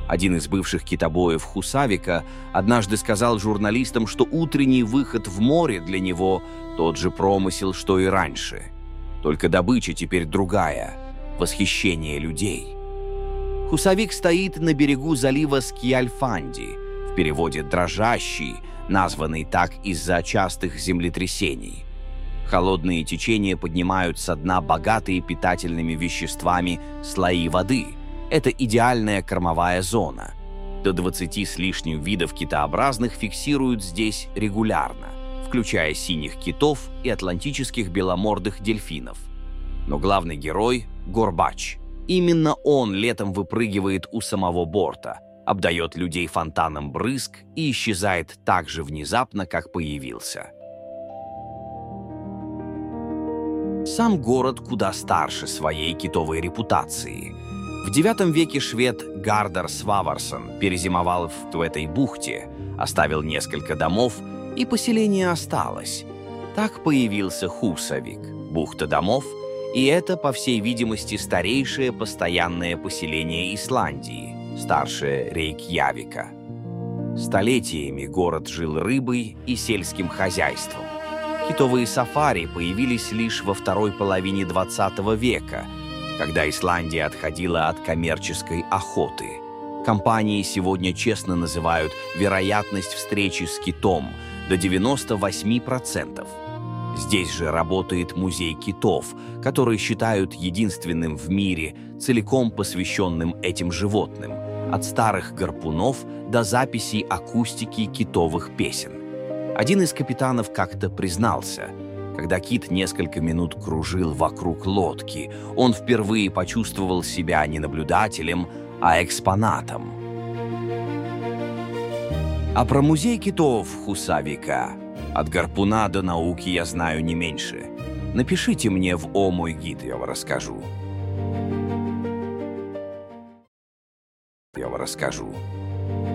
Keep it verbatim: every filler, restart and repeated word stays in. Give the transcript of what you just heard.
Один из бывших китобоев Хусавика однажды сказал журналистам, что утренний выход в море для него тот же промысел, что и раньше. Только добыча теперь другая – восхищение людей. Хусавик стоит на берегу залива Скиальфанди, в переводе «дрожащий», названный так из-за частых землетрясений. Холодные течения поднимают со дна богатые питательными веществами слои воды. Это идеальная кормовая зона. До двадцати с лишним видов китообразных фиксируют здесь регулярно, включая синих китов и атлантических беломордых дельфинов. Но главный герой – Горбач. Именно он летом выпрыгивает у самого борта, обдает людей фонтаном брызг и исчезает так же внезапно, как появился. Сам город куда старше своей китовой репутации. В девятом веке швед Гардар Сваварсон перезимовал в этой бухте, оставил несколько домов, и поселение осталось. Так появился Хусавик, бухта домов, и это, по всей видимости, старейшее постоянное поселение Исландии, старшее Рейкьявика. Столетиями город жил рыбой и сельским хозяйством. Китовые сафари появились лишь во второй половине двадцатого века, когда Исландия отходила от коммерческой охоты. Компании сегодня честно называют вероятность встречи с китом до девяноста восьми процентов. Здесь же работает музей китов, который считают единственным в мире, целиком посвященным этим животным, от старых гарпунов до записей акустики китовых песен. Один из капитанов как-то признался, когда кит несколько минут кружил вокруг лодки, он впервые почувствовал себя не наблюдателем, а экспонатом. А про музей китов Хусавика от гарпуна до науки я знаю не меньше. Напишите мне в «О, мой гид», я вам расскажу. Я вам расскажу.